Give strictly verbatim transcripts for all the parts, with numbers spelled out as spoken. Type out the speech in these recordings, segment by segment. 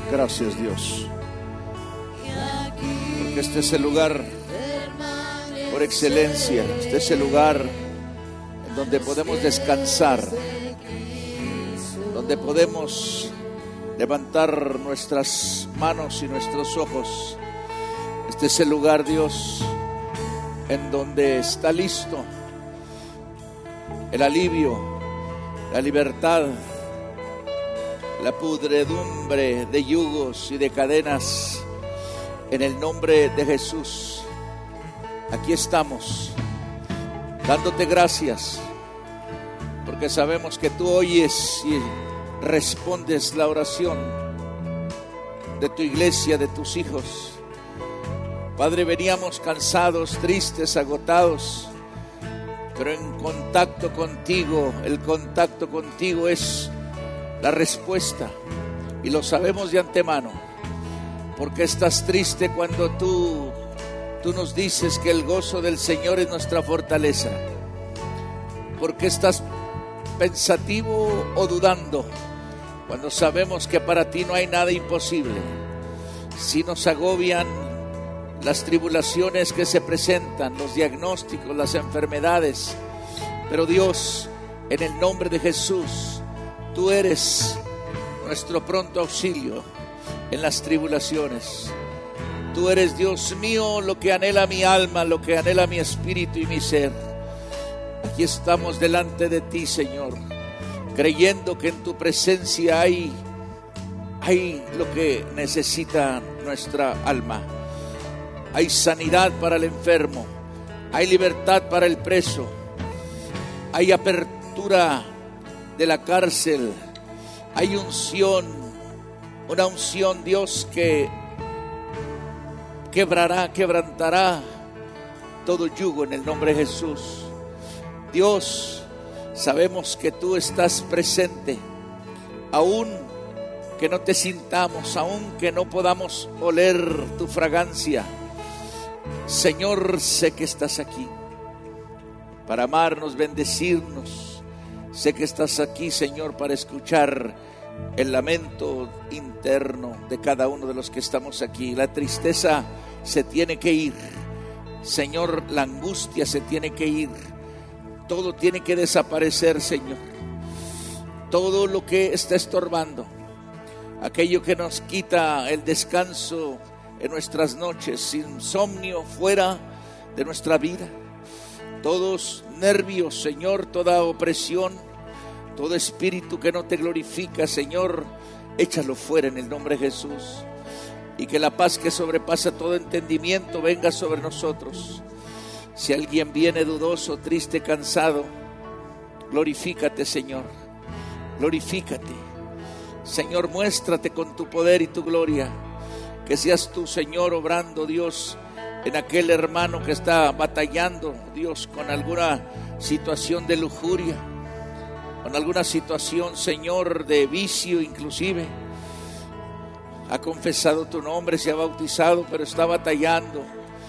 Gracias, Dios, porque este es el lugar por excelencia, este es el lugar en donde podemos descansar, donde podemos levantar nuestras manos y nuestros ojos. Este es el lugar, Dios, en donde está listo el alivio, la libertad, la pudredumbre de yugos y de cadenas. En el nombre de Jesús, aquí estamos dándote gracias, porque sabemos que tú oyes y respondes la oración de tu iglesia, de tus hijos. Padre, veníamos cansados, tristes, agotados, pero en contacto contigo, el contacto contigo es la respuesta, y lo sabemos de antemano. Porque estás triste cuando tú, tú nos dices que el gozo del Señor es nuestra fortaleza? Porque estás pensativo o dudando cuando sabemos que para ti no hay nada imposible. Si nos agobian las tribulaciones que se presentan, los diagnósticos, las enfermedades, pero Dios, en el nombre de Jesús, tú eres nuestro pronto auxilio en las tribulaciones. Tú eres, Dios mío, lo que anhela mi alma, lo que anhela mi espíritu y mi ser. Aquí estamos delante de ti, Señor, creyendo que en tu presencia hay, hay lo que necesita nuestra alma. Hay sanidad para el enfermo, hay libertad para el preso, hay apertura de la cárcel, hay unción, una unción, Dios, que quebrará, quebrantará todo yugo en el nombre de Jesús. Dios, sabemos que tú estás presente, aún que no te sintamos, aún que no podamos oler tu fragancia. Señor, sé que estás aquí para amarnos, bendecirnos. Sé que estás aquí, Señor, para escuchar el lamento interno de cada uno de los que estamos aquí. La tristeza se tiene que ir, Señor, la angustia se tiene que ir, todo tiene que desaparecer, Señor. Todo lo que está estorbando, aquello que nos quita el descanso en nuestras noches, insomnio fuera de nuestra vida, todos nervios, Señor, toda opresión, todo espíritu que no te glorifica, Señor, échalo fuera en el nombre de Jesús. Y que la paz que sobrepasa todo entendimiento venga sobre nosotros. Si alguien viene dudoso, triste, cansado, glorifícate, Señor, glorifícate. Señor, muéstrate con tu poder y tu gloria. Que seas tú, Señor, obrando, Dios, en aquel hermano que está batallando, Dios, con alguna situación de lujuria, con alguna situación, Señor, de vicio inclusive. Ha confesado tu nombre, se ha bautizado, pero está batallando.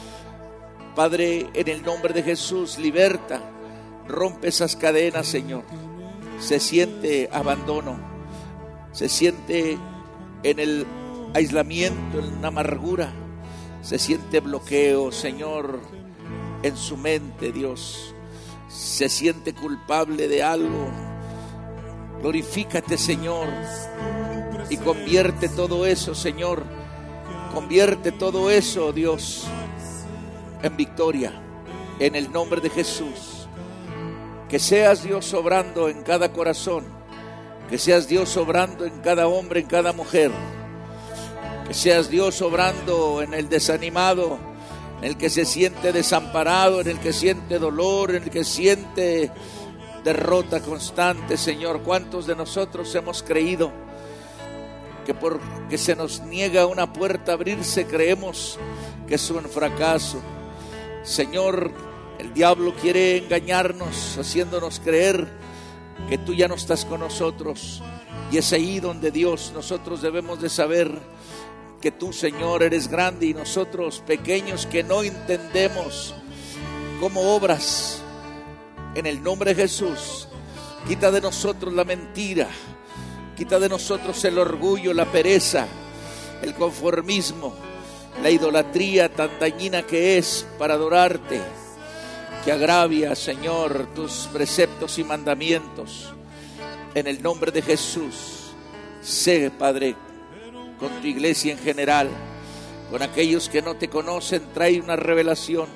Padre, en el nombre de Jesús, liberta, rompe esas cadenas, Señor. Se siente abandono, se siente en el aislamiento, en una amargura, se siente bloqueo, Señor, en su mente, Dios. Se siente culpable de algo. Glorifícate, Señor, y convierte todo eso, Señor. Convierte todo eso, Dios, en victoria, en el nombre de Jesús. Que seas, Dios, obrando en cada corazón. Que seas, Dios, obrando en cada hombre, en cada mujer. Que seas, Dios, obrando en el desanimado, en el que se siente desamparado, en el que siente dolor, en el que siente derrota constante, Señor. ¿Cuántos de nosotros hemos creído que porque se nos niega una puerta a abrirse, creemos que es un fracaso? Señor, el diablo quiere engañarnos, haciéndonos creer que tú ya no estás con nosotros. Y es ahí donde, Dios, nosotros debemos de saber que tú, Señor, eres grande y nosotros pequeños que no entendemos cómo obras. En el nombre de Jesús, quita de nosotros la mentira, quita de nosotros el orgullo, la pereza, el conformismo, la idolatría tan dañina que es para adorarte, que agravia, Señor, tus preceptos y mandamientos. En el nombre de Jesús, sé, Padre, con tu iglesia en general, con aquellos que no te conocen, trae una revelación.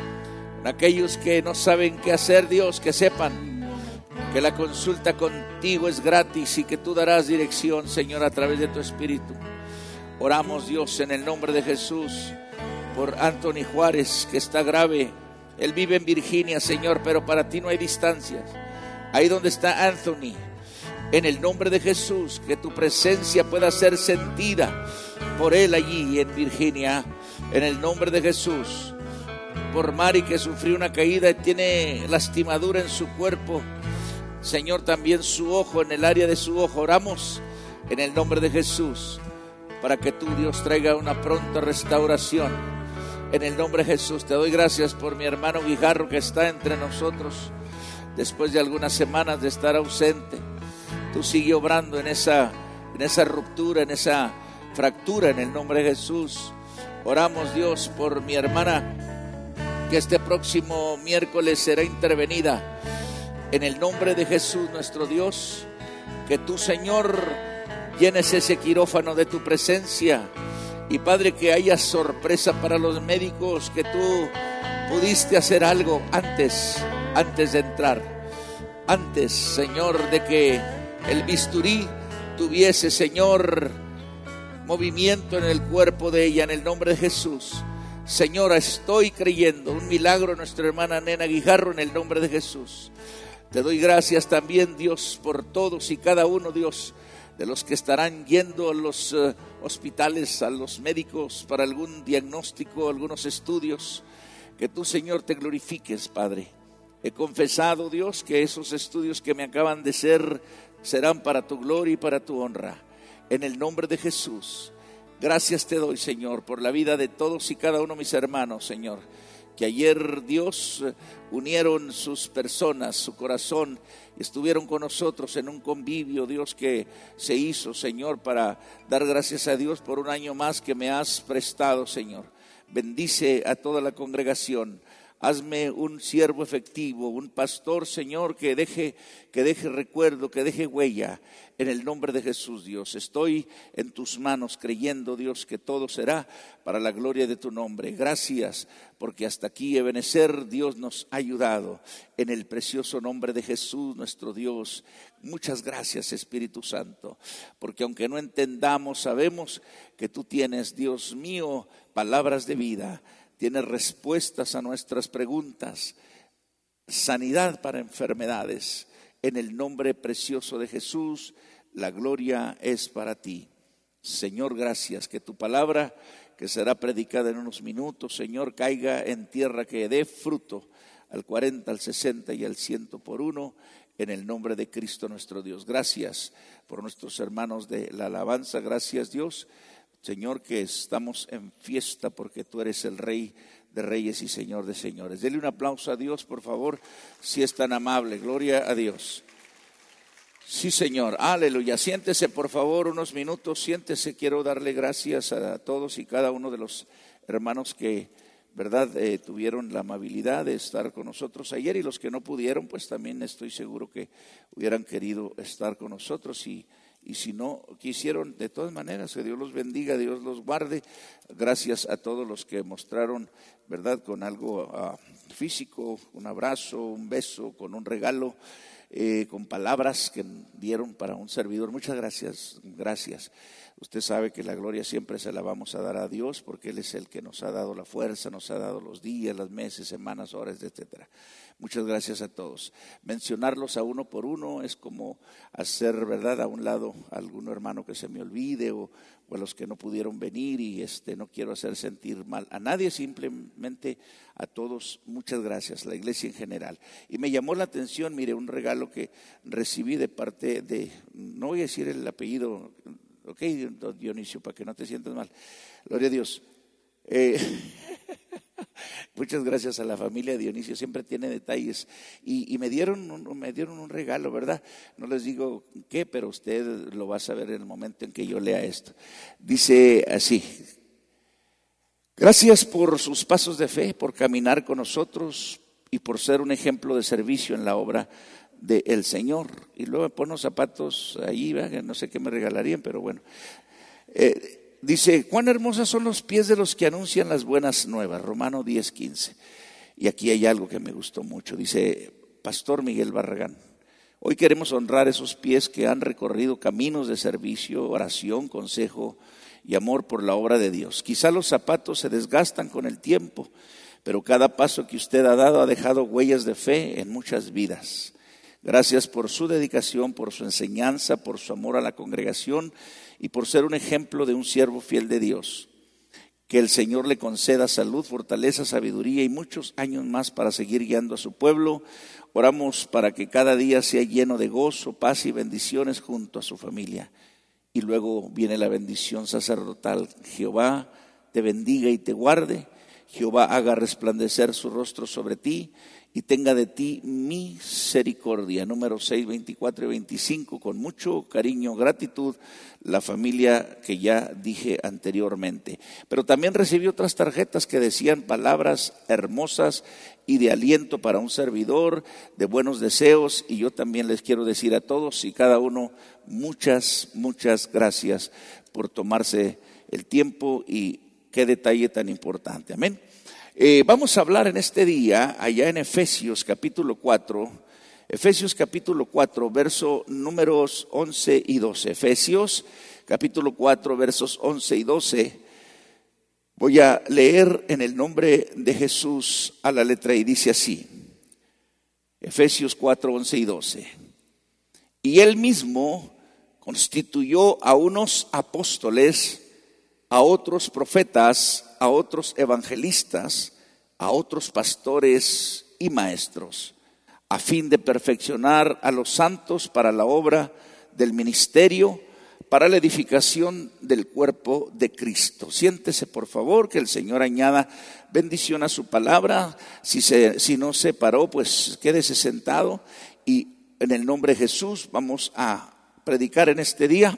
Con aquellos que no saben qué hacer, Dios, que sepan que la consulta contigo es gratis y que tú darás dirección, Señor, a través de tu Espíritu. Oramos, Dios, en el nombre de Jesús, por Anthony Juárez, que está grave. Él vive en Virginia, Señor, pero para ti no hay distancias. Ahí donde está Anthony, en el nombre de Jesús, que tu presencia pueda ser sentida por él allí en Virginia, en el nombre de Jesús. Por Mari, que sufrió una caída y tiene lastimadura en su cuerpo, Señor, también su ojo, en el área de su ojo. Oramos en el nombre de Jesús para que tú, Dios, traiga una pronta restauración. En el nombre de Jesús te doy gracias por mi hermano Guijarro, que está entre nosotros después de algunas semanas de estar ausente. Tú sigue obrando en esa, en esa ruptura, en esa fractura, en el nombre de Jesús. Oramos, Dios, por mi hermana, que este próximo miércoles será intervenida. En el nombre de Jesús, nuestro Dios, que tú, Señor, llenes ese quirófano de tu presencia. Y Padre, que haya sorpresa para los médicos, que tú pudiste hacer algo antes, antes de entrar. Antes, Señor, de que el bisturí tuviese, Señor, movimiento en el cuerpo de ella, en el nombre de Jesús. Señora, estoy creyendo un milagro en nuestra hermana Nena Guijarro, en el nombre de Jesús. Te doy gracias también, Dios, por todos y cada uno, Dios, de los que estarán yendo a los uh, hospitales, a los médicos para algún diagnóstico, algunos estudios. Que tú, Señor, te glorifiques, Padre. He confesado, Dios, que esos estudios que me acaban de ser serán para tu gloria y para tu honra. En el nombre de Jesús, gracias te doy, Señor, por la vida de todos y cada uno de mis hermanos, Señor, que ayer, Dios, unieron sus personas, su corazón, y estuvieron con nosotros en un convivio, Dios, que se hizo, Señor, para dar gracias a Dios por un año más que me has prestado, Señor. Bendice a toda la congregación. Hazme un siervo efectivo, un pastor, Señor, que deje, que deje recuerdo, que deje huella. En el nombre de Jesús, Dios, estoy en tus manos creyendo, Dios, que todo será para la gloria de tu nombre. Gracias, porque hasta aquí, Ebenezer, Dios nos ha ayudado. En el precioso nombre de Jesús, nuestro Dios. Muchas gracias, Espíritu Santo, porque aunque no entendamos, sabemos que tú tienes, Dios mío, palabras de vida. Tienes respuestas a nuestras preguntas, sanidad para enfermedades. En el nombre precioso de Jesús, la gloria es para ti. Señor, gracias, que tu palabra, que será predicada en unos minutos, Señor, caiga en tierra, que dé fruto al cuarenta, al sesenta y al ciento por uno, en el nombre de Cristo nuestro Dios. Gracias por nuestros hermanos de la alabanza, gracias, Dios. Señor, que estamos en fiesta porque tú eres el Rey de Reyes y Señor de Señores. Dele un aplauso a Dios, por favor, si es tan amable. Gloria a Dios. Sí, Señor, aleluya. Siéntese, por favor, unos minutos, siéntese. Quiero darle gracias a todos y cada uno de los hermanos que, verdad, eh, tuvieron la amabilidad de estar con nosotros ayer, y los que no pudieron, pues también estoy seguro que hubieran querido estar con nosotros, y Y si no quisieron, de todas maneras, que Dios los bendiga, Dios los guarde. Gracias a todos los que mostraron, verdad, con algo uh, físico, un abrazo, un beso, con un regalo, eh, con palabras que dieron para un servidor. Muchas gracias, gracias. Usted sabe que la gloria siempre se la vamos a dar a Dios, porque Él es el que nos ha dado la fuerza, nos ha dado los días, los meses, semanas, horas, etcétera. Muchas gracias a todos. Mencionarlos a uno por uno es como hacer, verdad, a un lado a algún hermano que se me olvide, o, o a los que no pudieron venir, y este no quiero hacer sentir mal a nadie, simplemente a todos. Muchas gracias, la iglesia en general. Y me llamó la atención, mire, un regalo que recibí de parte de, no voy a decir el apellido, ok, Dionisio, para que no te sientas mal. Gloria a Dios. Eh, Muchas gracias a la familia Dionisio, siempre tiene detalles. Y, y me, dieron un, me dieron un regalo, ¿verdad? No les digo qué, pero usted lo va a saber en el momento en que yo lea esto. Dice así: gracias por sus pasos de fe, por caminar con nosotros y por ser un ejemplo de servicio en la obra del Señor. Y luego me pone unos zapatos ahí, ¿verdad? No sé qué me regalarían, pero bueno. Eh, Dice, cuán hermosos son los pies de los que anuncian las buenas nuevas, Romano diez, quince. Y aquí hay algo que me gustó mucho, dice Pastor Miguel Barragán: hoy queremos honrar esos pies que han recorrido caminos de servicio, oración, consejo y amor por la obra de Dios. Quizá los zapatos se desgastan con el tiempo, pero cada paso que usted ha dado ha dejado huellas de fe en muchas vidas. Gracias por su dedicación, por su enseñanza, por su amor a la congregación y por ser un ejemplo de un siervo fiel de Dios. Que el Señor le conceda salud, fortaleza, sabiduría y muchos años más para seguir guiando a su pueblo. Oramos para que cada día sea lleno de gozo, paz y bendiciones junto a su familia. Y luego viene la bendición sacerdotal: Jehová te bendiga y te guarde, Jehová haga resplandecer su rostro sobre ti y tenga de ti misericordia. Números seis, veinticuatro y veinticinco, con mucho cariño, gratitud, la familia que ya dije anteriormente. Pero también recibí otras tarjetas que decían palabras hermosas y de aliento para un servidor, de buenos deseos, y yo también les quiero decir a todos y cada uno, muchas, muchas gracias por tomarse el tiempo, y qué detalle tan importante. Amén. Eh, vamos a hablar en este día, allá en Efesios capítulo cuatro, Efesios capítulo cuatro, versos números once y doce. Efesios capítulo cuatro, versos once y doce. Voy a leer en el nombre de Jesús a la letra y dice así: Efesios cuatro, once y doce. Y él mismo constituyó a unos apóstoles, a otros profetas, a otros evangelistas, a otros pastores y maestros, a fin de perfeccionar a los santos para la obra del ministerio, para la edificación del cuerpo de Cristo. Siéntese, por favor, que el Señor añada bendición a su palabra. Si, se, si no se paró, pues quédese sentado, y en el nombre de Jesús vamos a predicar en este día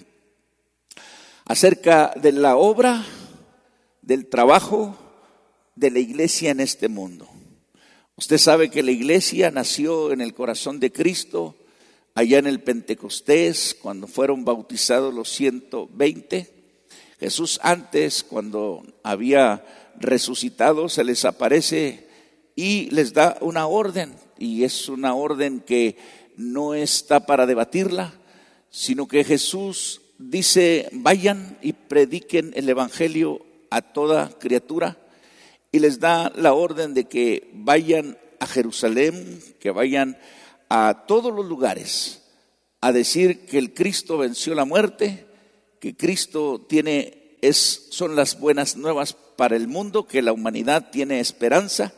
acerca de la obra, del trabajo de la iglesia en este mundo. Usted sabe que la iglesia nació en el corazón de Cristo, allá en el Pentecostés, cuando fueron bautizados los ciento veinte. Jesús antes, cuando había resucitado, se les aparece y les da una orden, y es una orden que no está para debatirla, sino que Jesús dice: vayan y prediquen el evangelio a toda criatura, y les da la orden de que vayan a Jerusalén, que vayan a todos los lugares a decir que el Cristo venció la muerte, que Cristo tiene es son las buenas nuevas para el mundo, que la humanidad tiene esperanza.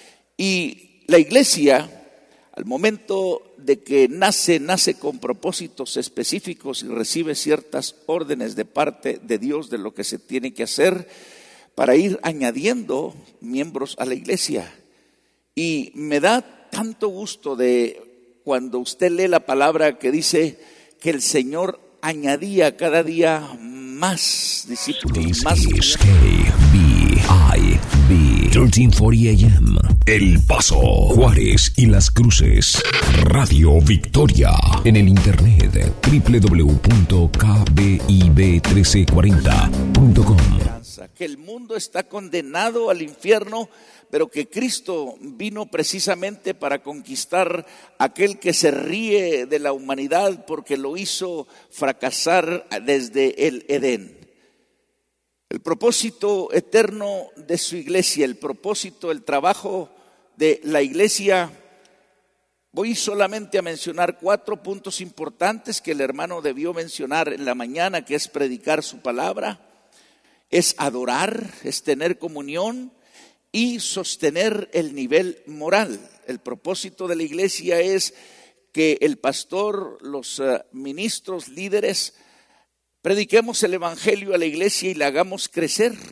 Y la iglesia, al momento de que nace, nace con propósitos específicos y recibe ciertas órdenes de parte de Dios de lo que se tiene que hacer para ir añadiendo miembros a la iglesia. Y me da tanto gusto de cuando usted lee la palabra que dice que el Señor añadía cada día más discípulos, más K B I B trece cuarenta A M. El Paso, Juárez y Las Cruces. Radio Victoria. En el internet doble u doble u doble u punto k b i b trece cuarenta punto com. Que el mundo está condenado al infierno, pero que Cristo vino precisamente para conquistar aquel que se ríe de la humanidad porque lo hizo fracasar desde el Edén. El propósito eterno de su iglesia, el propósito, el trabajo de la iglesia, voy solamente a mencionar cuatro puntos importantes que el hermano debió mencionar en la mañana, que es predicar su palabra, es adorar, es tener comunión y sostener el nivel moral. El propósito de la iglesia es que el pastor, los uh, ministros, líderes, prediquemos el evangelio a la iglesia y la hagamos crecer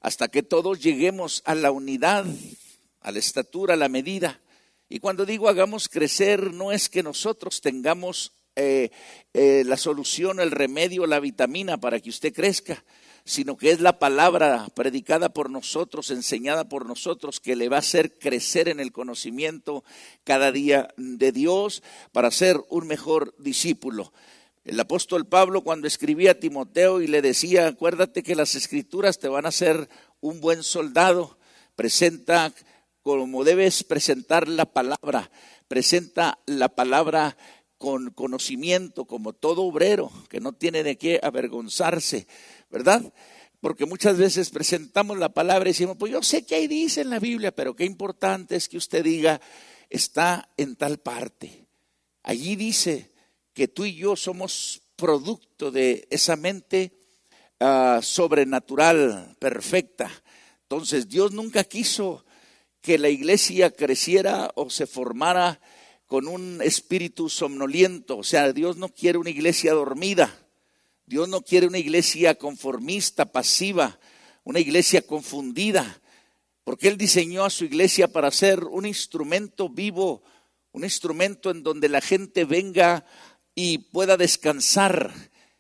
hasta que todos lleguemos a la unidad, a la estatura, a la medida. Y cuando digo hagamos crecer, no es que nosotros tengamos eh, eh, la solución, el remedio, la vitamina para que usted crezca, sino que es la palabra predicada por nosotros, enseñada por nosotros, que le va a hacer crecer en el conocimiento cada día de Dios para ser un mejor discípulo. El apóstol Pablo, cuando escribía a Timoteo y le decía, acuérdate que las escrituras te van a hacer un buen soldado, presenta como debes presentar la palabra, presenta la palabra con conocimiento, como todo obrero, que no tiene de qué avergonzarse, ¿verdad? Porque muchas veces presentamos la palabra y decimos, pues yo sé que ahí dice en la Biblia, pero qué importante es que usted diga, está en tal parte. Allí dice que tú y yo somos producto de esa mente uh, sobrenatural, perfecta. Entonces Dios nunca quiso que la iglesia creciera o se formara con un espíritu somnoliento. O sea, Dios no quiere una iglesia dormida. Dios no quiere una iglesia conformista, pasiva, una iglesia confundida, porque Él diseñó a su iglesia para ser un instrumento vivo, un instrumento en donde la gente venga y pueda descansar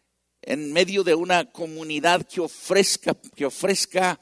en medio de una comunidad que ofrezca, que ofrezca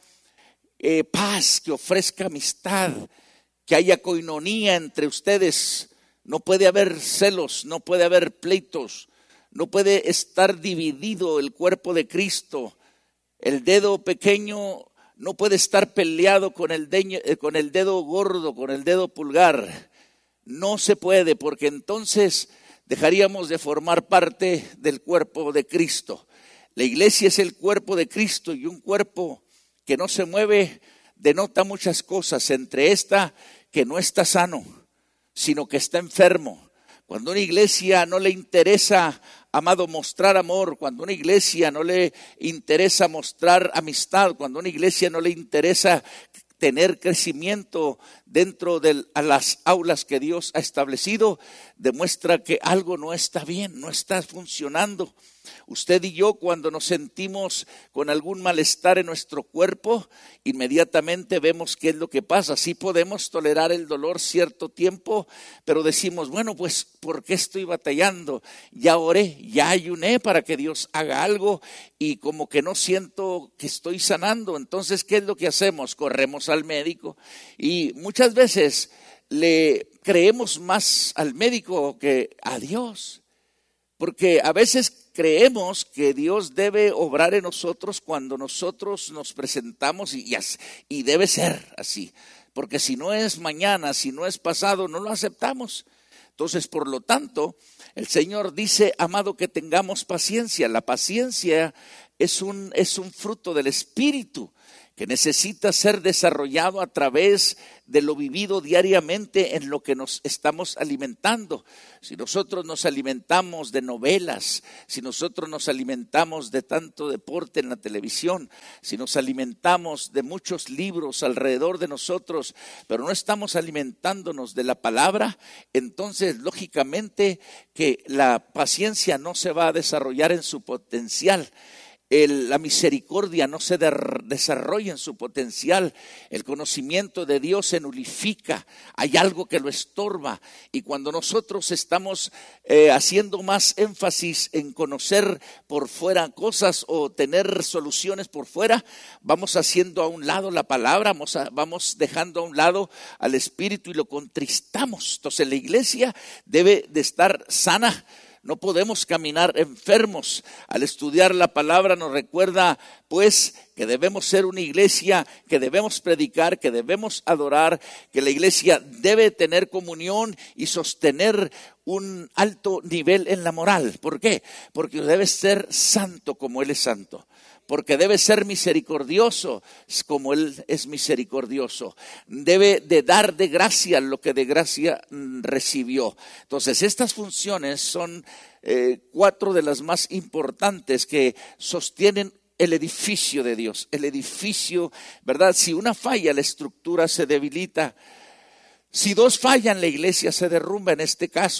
eh, paz, que ofrezca amistad, que haya coinonía entre ustedes. No puede haber celos, no puede haber pleitos. No puede estar dividido el cuerpo de Cristo. El dedo pequeño no puede estar peleado con el, deño, con el dedo gordo, con el dedo pulgar. No se puede, porque entonces dejaríamos de formar parte del cuerpo de Cristo. La iglesia es el cuerpo de Cristo, y un cuerpo que no se mueve denota muchas cosas. Entre esta, que no está sano, sino que está enfermo. Cuando una iglesia no le interesa, amado, mostrar amor, cuando una iglesia no le interesa mostrar amistad, cuando una iglesia no le interesa tener crecimiento dentro de las aulas que Dios ha establecido, demuestra que algo no está bien, no está funcionando. Usted y yo, cuando nos sentimos con algún malestar en nuestro cuerpo, inmediatamente vemos qué es lo que pasa. Sí podemos tolerar el dolor cierto tiempo, pero decimos, bueno, pues, ¿por qué estoy batallando? Ya oré, ya ayuné para que Dios haga algo y como que no siento que estoy sanando. Entonces, ¿qué es lo que hacemos? Corremos al médico y muchas veces le creemos más al médico que a Dios. Porque a veces creemos que Dios debe obrar en nosotros cuando nosotros nos presentamos y, y, y debe ser así. Porque si no es mañana, si no es pasado, no lo aceptamos. Entonces, por lo tanto, el Señor dice, amado, que tengamos paciencia. La paciencia es un, es un fruto del Espíritu que necesita ser desarrollado a través de lo vivido diariamente en lo que nos estamos alimentando. Si nosotros nos alimentamos de novelas, si nosotros nos alimentamos de tanto deporte en la televisión, si nos alimentamos de muchos libros alrededor de nosotros, pero no estamos alimentándonos de la palabra, entonces lógicamente que la paciencia no se va a desarrollar en su potencial. El, la misericordia no se de, desarrolla en su potencial, el conocimiento de Dios se nulifica, hay algo que lo estorba, y cuando nosotros estamos eh, haciendo más énfasis en conocer por fuera cosas o tener soluciones por fuera, vamos haciendo a un lado la palabra, vamos, a, vamos dejando a un lado al Espíritu y lo contristamos. Entonces la iglesia debe de estar sana. No podemos caminar enfermos. Al estudiar la palabra nos recuerda pues que debemos ser una iglesia, que debemos predicar, que debemos adorar, que la iglesia debe tener comunión y sostener un alto nivel en la moral. ¿Por qué? Porque debe ser santo como Él es santo. Porque debe ser misericordioso como Él es misericordioso. Debe de dar de gracia lo que de gracia recibió. Entonces, estas funciones son eh, cuatro de las más importantes que sostienen el edificio de Dios. El edificio, ¿verdad? Si una falla, la estructura se debilita. Si dos fallan, la iglesia se derrumba. En este caso,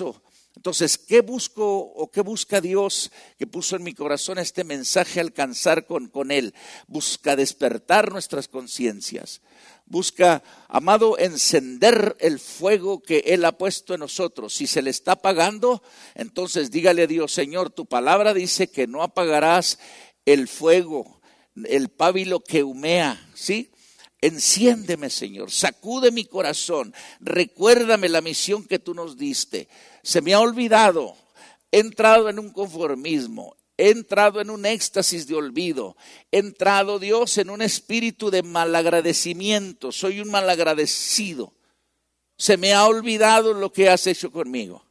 Entonces, ¿qué busco o qué busca Dios que puso en mi corazón este mensaje alcanzar con, con Él? Busca despertar nuestras conciencias. Busca, amado, encender el fuego que Él ha puesto en nosotros. Si se le está apagando, entonces dígale a Dios: Señor, tu palabra dice que no apagarás el fuego, el pábilo que humea, ¿sí? Enciéndeme, Señor, sacude mi corazón, recuérdame la misión que tú nos diste. Se me ha olvidado, he entrado en un conformismo, he entrado en un éxtasis de olvido, he entrado, Dios, en un espíritu de malagradecimiento, soy un malagradecido. Se me ha olvidado lo que has hecho conmigo.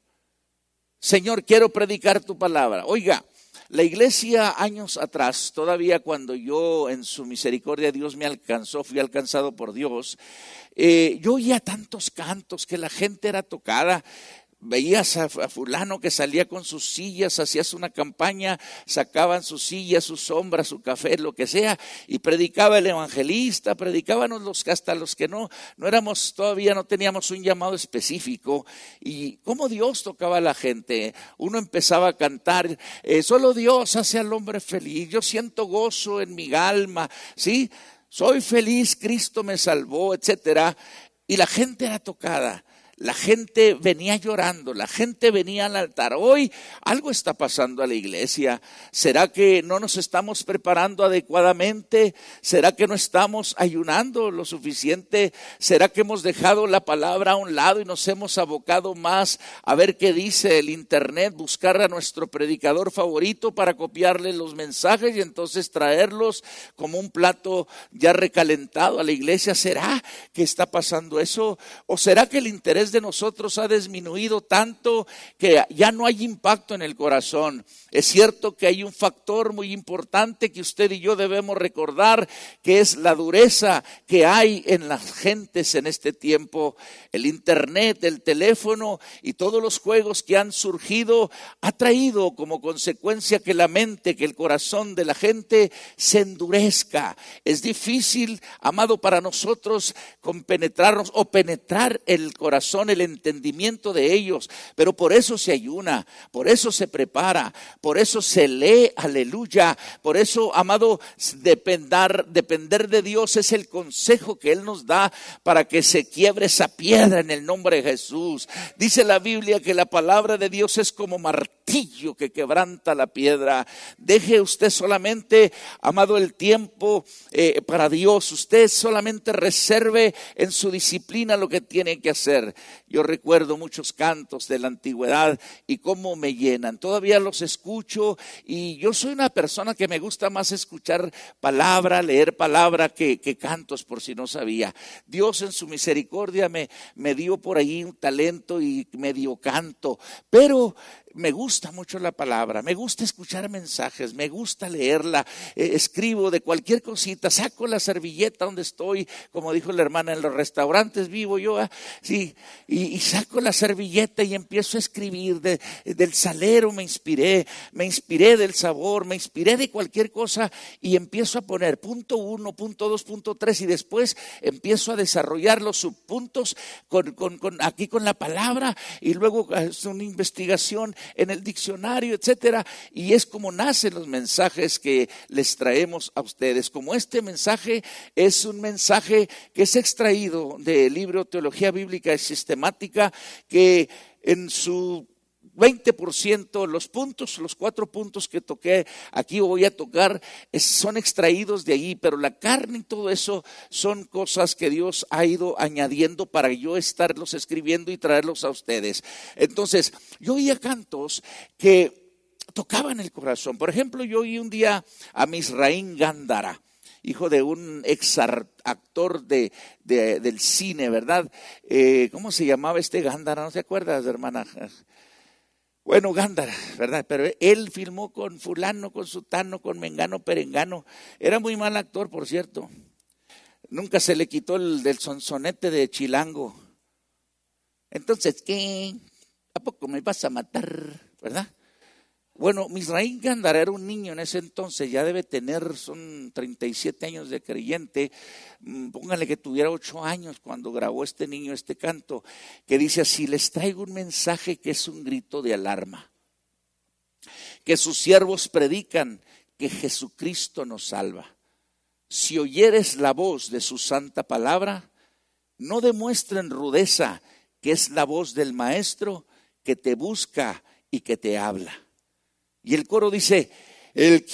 Señor, quiero predicar tu palabra. Oiga, la iglesia años atrás, todavía cuando yo en su misericordia Dios me alcanzó, fui alcanzado por Dios, eh, yo oía tantos cantos que la gente era tocada. Veías a, a fulano que salía con sus sillas, hacías una campaña, sacaban sus sillas, sus sombras, su café, lo que sea, y predicaba el evangelista, predicábamos los que hasta los que no, no éramos todavía, no teníamos un llamado específico. Y cómo Dios tocaba a la gente. Uno empezaba a cantar, eh, solo Dios hace al hombre feliz, yo siento gozo en mi alma, ¿sí? Soy feliz, Cristo me salvó, etcétera. Y la gente era tocada. La gente venía llorando, la gente venía al altar. Hoy algo está pasando a la iglesia. ¿Será que no nos estamos preparando adecuadamente? ¿Será que no estamos ayunando lo suficiente? ¿Será que hemos dejado la palabra a un lado y nos hemos abocado más a ver qué dice el internet, buscar a nuestro predicador favorito para copiarle los mensajes y entonces traerlos como un plato ya recalentado a la iglesia? ¿Será que está pasando eso? ¿O será que el interés de nosotros ha disminuido tanto que ya no hay impacto en el corazón? Es cierto que hay un factor muy importante que usted y yo debemos recordar, que es la dureza que hay en las gentes en este tiempo. El internet, el teléfono y todos los juegos que han surgido ha traído como consecuencia que la mente, que el corazón de la gente se endurezca. Es difícil, amado, para nosotros compenetrarnos o penetrar el corazón, el entendimiento de ellos, pero por eso se ayuna, por eso se prepara, por eso se lee, aleluya, por eso, amado, depender, depender de Dios es el consejo que Él nos da para que se quiebre esa piedra en el nombre de Jesús. Dice la Biblia que la palabra de Dios es como martillo que quebranta la piedra. Deje usted solamente, amado, el tiempo eh, para Dios. Usted solamente reserve en su disciplina lo que tiene que hacer. Yo recuerdo muchos cantos de la antigüedad y cómo me llenan. Todavía los escucho y yo soy una persona que me gusta más escuchar palabra, leer palabra que, que cantos, por si no sabía. Dios en su misericordia me, me dio por ahí un talento y medio canto, pero me gusta mucho la palabra, me gusta escuchar mensajes, me gusta leerla, eh, escribo de cualquier cosita, saco la servilleta donde estoy, como dijo la hermana, en los restaurantes vivo yo, ah, sí, y, y saco la servilleta y empiezo a escribir, de, del salero me inspiré, me inspiré del sabor, me inspiré de cualquier cosa y empiezo a poner punto uno, punto dos, punto tres y después empiezo a desarrollar los subpuntos con, con, con, aquí con la palabra y luego es una investigación en el diccionario, etcétera, y es como nacen los mensajes que les traemos a ustedes. Como este mensaje es un mensaje que es extraído del libro Teología Bíblica y Sistemática, que en su veinte por ciento los puntos, los cuatro puntos que toqué aquí voy a tocar es, son extraídos de ahí, pero la carne y todo eso son cosas que Dios ha ido añadiendo para yo estarlos escribiendo y traerlos a ustedes. Entonces, yo oía cantos que tocaban el corazón. Por ejemplo, yo oí un día a Misraín Gándara, hijo de un ex actor de, de, del cine, ¿verdad? Eh, ¿Cómo se llamaba este Gándara? ¿No te acuerdas, hermana? Bueno, Gándara, ¿verdad? Pero él filmó con fulano, con sutano, con mengano, perengano. Era muy mal actor, por cierto. Nunca se le quitó el del sonsonete de chilango. Entonces, ¿qué? ¿A poco me vas a matar? ¿Verdad? Bueno, Misraín Gándara era un niño en ese entonces, ya debe tener, son treinta y siete años de creyente. Pónganle que tuviera ocho años cuando grabó este niño este canto, que dice así: les traigo un mensaje que es un grito de alarma, que sus siervos predican que Jesucristo nos salva. Si oyeres la voz de su santa palabra, no demuestren rudeza, que es la voz del Maestro que te busca y que te habla. Y el coro dice: el